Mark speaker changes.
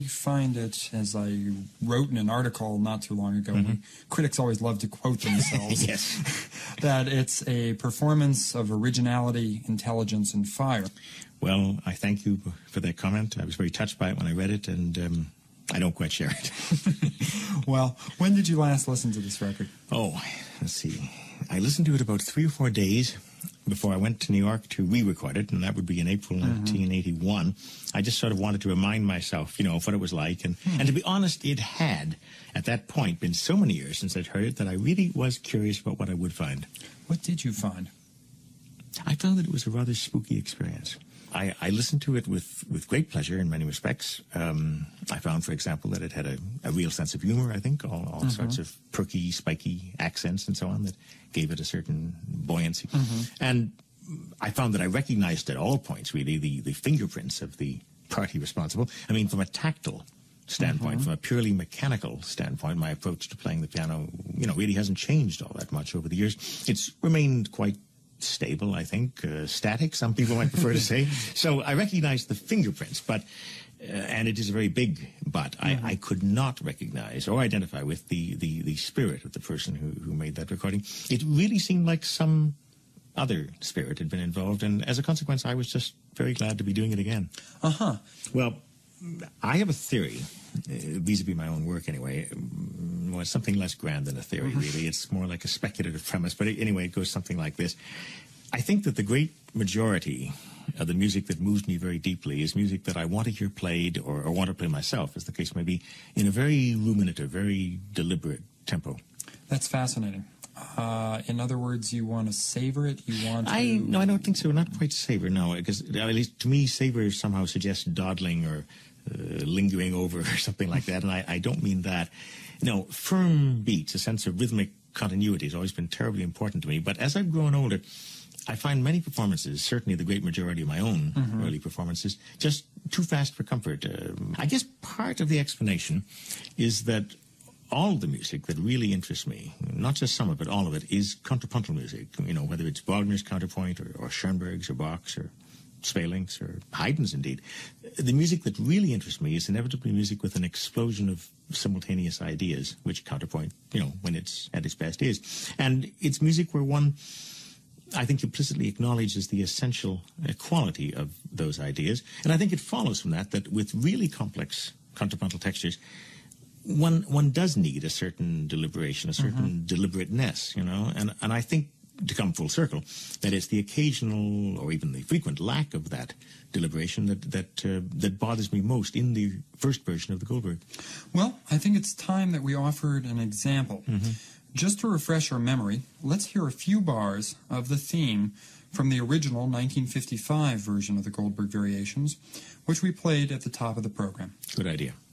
Speaker 1: You find it, as I wrote in an article not too long ago, critics always love to quote themselves,
Speaker 2: yes,
Speaker 1: that it's a performance of originality, intelligence, and fire.
Speaker 2: Well, I thank you for that comment. I was very touched by it when I read it, and I don't quite share it.
Speaker 1: Well, when did you last listen to this record?
Speaker 2: Oh, let's see. I listened to it about 3 or 4 days before I went to New York to re-record it, and that would be in April 1981. I just sort of wanted to remind myself, of what it was like. And to be honest, it had, at that point, been so many years since I'd heard it that I really was curious about what I would find.
Speaker 1: What did you find?
Speaker 2: I found that it was a rather spooky experience. I listened to it with great pleasure in many respects. I found, for example, that it had a real sense of humor, I think, all sorts of perky, spiky accents and so on that gave it a certain buoyancy. And I found that I recognized at all points, really, the fingerprints of the party responsible. I mean, from a tactile standpoint, from a purely mechanical standpoint, my approach to playing the piano, really hasn't changed all that much over the years. It's remained quite stable, I think, static, some people might prefer to say. So I recognize the fingerprints, but, and it is a very big but, I could not recognize or identify with the spirit of the person who made that recording. It really seemed like some other spirit had been involved, and as a consequence, I was just very glad to be doing it again. Well, I have a theory, vis-a-vis my own work anyway. Well, it's something less grand than a theory, really. It's more like a speculative premise, but anyway, it goes something like this. I think that the great majority of the music that moves me very deeply is music that I want to hear played or want to play myself, as the case may be, in a very ruminative, very deliberate tempo.
Speaker 1: That's fascinating. In other words, you want to savor it? You want to...
Speaker 2: No, I don't think so. Not quite savor, no. Because at least to me, savor somehow suggests dawdling or lingering over or something like that, and I don't mean that. No, firm beats, a sense of rhythmic continuity has always been terribly important to me. But as I've grown older, I find many performances, certainly the great majority of my own early performances, just too fast for comfort. I guess part of the explanation is that all the music that really interests me, not just some of it, all of it, is contrapuntal music. Whether it's Wagner's counterpoint or Schoenberg's or Bach's or Swehling's or Haydn's, indeed. The music that really interests me is inevitably music with an explosion of simultaneous ideas, which counterpoint, when it's at its best is. And it's music where one, I think, implicitly acknowledges the essential quality of those ideas. And I think it follows from that with really complex contrapuntal textures, one does need a certain deliberation, a certain deliberateness, and I think, to come full circle, that it's the occasional or even the frequent lack of that deliberation that bothers me most in the first version of the Goldberg.
Speaker 1: Well, I think it's time that we offered an example. Just to refresh our memory, let's hear a few bars of the theme from the original 1955 version of the Goldberg Variations, which we played at the top of the program.
Speaker 2: Good idea.